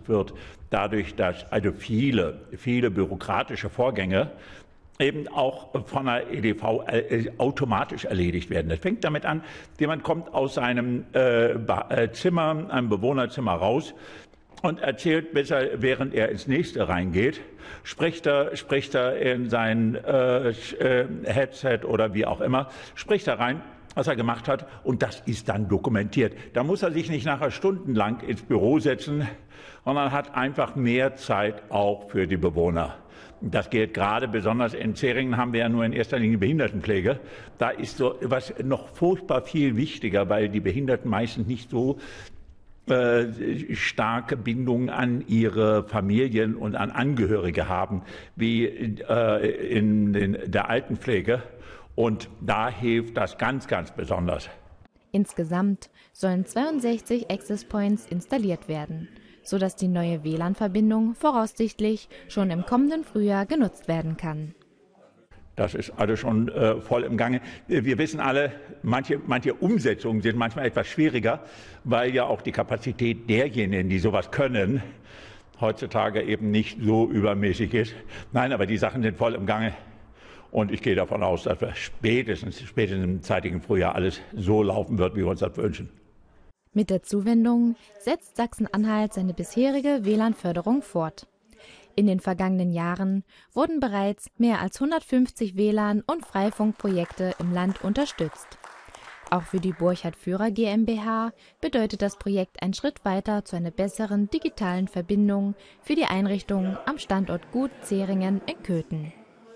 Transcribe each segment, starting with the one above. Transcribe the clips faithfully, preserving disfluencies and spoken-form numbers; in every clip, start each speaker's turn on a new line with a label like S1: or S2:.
S1: vereinfacht wird, dadurch, dass also viele, viele bürokratische Vorgänge eben auch von der E D V automatisch erledigt werden. Das fängt damit an, jemand kommt aus seinem äh, Zimmer, einem Bewohnerzimmer raus und erzählt, bis er, während er ins nächste reingeht, spricht er, spricht er in sein äh, Headset oder wie auch immer, spricht er rein, was er gemacht hat, und das ist dann dokumentiert. Da muss er sich nicht nachher stundenlang ins Büro setzen, sondern hat einfach mehr Zeit auch für die Bewohner. Das gilt gerade besonders in Zähringen, haben wir ja nur in erster Linie Behindertenpflege. Da ist so was noch furchtbar viel wichtiger, weil die Behinderten meistens nicht so äh, starke Bindungen an ihre Familien und an Angehörige haben wie äh, in, in der Altenpflege. Und da hilft das ganz, ganz besonders.
S2: Insgesamt sollen zweiundsechzig Access Points installiert werden, sodass die neue W L A N-Verbindung voraussichtlich schon im kommenden Frühjahr genutzt werden kann.
S1: Das ist alles schon äh, voll im Gange. Wir wissen alle, manche, manche Umsetzungen sind manchmal etwas schwieriger, weil ja auch die Kapazität derjenigen, die sowas können, heutzutage eben nicht so übermäßig ist. Nein, aber die Sachen sind voll im Gange. Und ich gehe davon aus, dass wir spätestens, spätestens im zeitigen Frühjahr alles so laufen wird, wie wir uns das wünschen.
S2: Mit der Zuwendung setzt Sachsen-Anhalt seine bisherige W L A N-Förderung fort. In den vergangenen Jahren wurden bereits mehr als hundertfünfzig W L A N- und Freifunkprojekte im Land unterstützt. Auch für die Burchard-Führer GmbH bedeutet das Projekt einen Schritt weiter zu einer besseren digitalen Verbindung für die Einrichtungen am Standort Gut Zähringen in Köthen.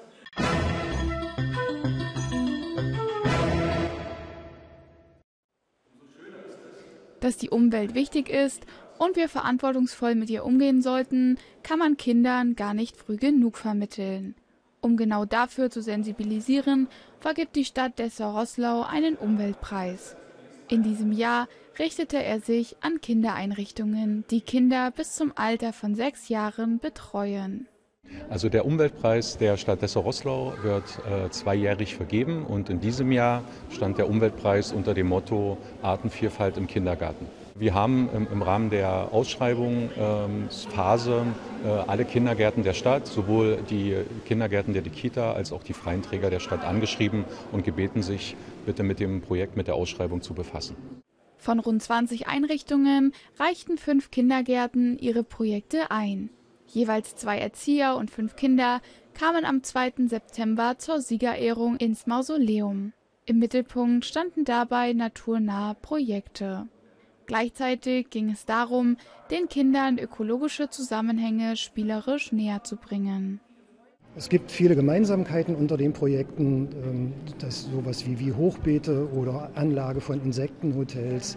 S3: Dass die Umwelt wichtig ist und wir verantwortungsvoll mit ihr umgehen sollten, kann man Kindern gar nicht früh genug vermitteln. Um genau dafür zu sensibilisieren, vergibt die Stadt Dessau-Roßlau einen Umweltpreis. In diesem Jahr richtete er sich an Kindereinrichtungen, die Kinder bis zum Alter von sechs Jahren betreuen.
S4: Also der Umweltpreis der Stadt Dessau-Roßlau wird äh, zweijährig vergeben, und in diesem Jahr stand der Umweltpreis unter dem Motto Artenvielfalt im Kindergarten. Wir haben im, im Rahmen der Ausschreibungsphase äh, alle Kindergärten der Stadt, sowohl die Kindergärten der Kita als auch die freien Träger der Stadt angeschrieben und gebeten, sich bitte mit dem Projekt, mit der Ausschreibung zu befassen.
S3: Von rund zwanzig Einrichtungen reichten fünf Kindergärten ihre Projekte ein. Jeweils zwei Erzieher und fünf Kinder kamen am zweiten September zur Siegerehrung ins Mausoleum. Im Mittelpunkt standen dabei naturnahe Projekte. Gleichzeitig ging es darum, den Kindern ökologische Zusammenhänge spielerisch näher zu bringen.
S5: Es gibt viele Gemeinsamkeiten unter den Projekten, das sowas wie, wie Hochbeete oder Anlage von Insektenhotels,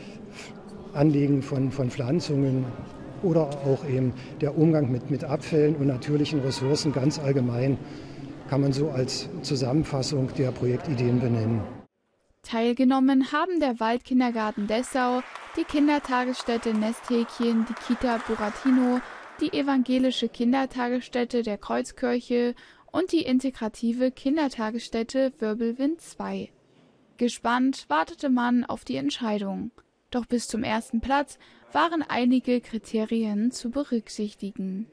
S5: Anlegen von, von Pflanzungen. Oder auch eben der Umgang mit, mit Abfällen und natürlichen Ressourcen ganz allgemein, kann man so als Zusammenfassung der Projektideen benennen.
S3: Teilgenommen haben der Waldkindergarten Dessau, die Kindertagesstätte Nesthäkchen, die Kita Buratino, die evangelische Kindertagesstätte der Kreuzkirche und die integrative Kindertagesstätte Wirbelwind zwei. Gespannt wartete man auf die Entscheidung. Doch bis zum ersten Platz waren einige Kriterien zu berücksichtigen.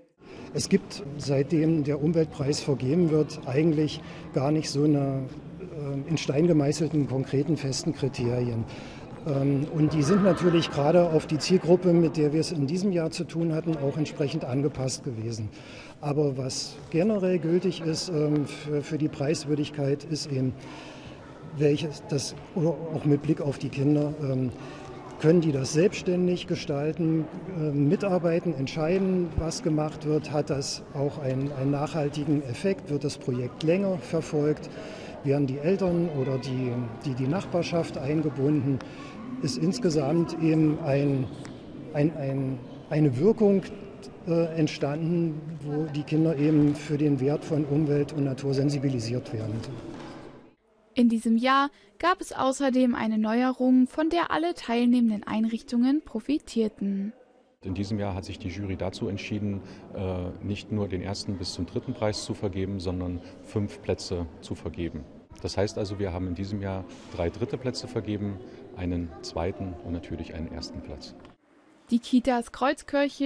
S5: Es gibt, seitdem der Umweltpreis vergeben wird, eigentlich gar nicht so eine äh, in Stein gemeißelten, konkreten, festen Kriterien. Ähm, und die sind natürlich gerade auf die Zielgruppe, mit der wir es in diesem Jahr zu tun hatten, auch entsprechend angepasst gewesen. Aber was generell gültig ist ähm, für, für die Preiswürdigkeit, ist eben, welches das, oder auch mit Blick auf die Kinder, ähm, können die das selbstständig gestalten, äh, mitarbeiten, entscheiden, was gemacht wird, hat das auch einen, einen nachhaltigen Effekt, wird das Projekt länger verfolgt, werden die Eltern oder die, die, die Nachbarschaft eingebunden, ist insgesamt eben ein, ein, ein, eine Wirkung äh, entstanden, wo die Kinder eben für den Wert von Umwelt und Natur sensibilisiert werden.
S3: In diesem Jahr gab es außerdem eine Neuerung, von der alle teilnehmenden Einrichtungen profitierten.
S4: In diesem Jahr hat sich die Jury dazu entschieden, nicht nur den ersten bis zum dritten Preis zu vergeben, sondern fünf Plätze zu vergeben. Das heißt also, wir haben in diesem Jahr drei dritte Plätze vergeben, einen zweiten und natürlich einen ersten Platz.
S3: Die Kitas Kreuzkirche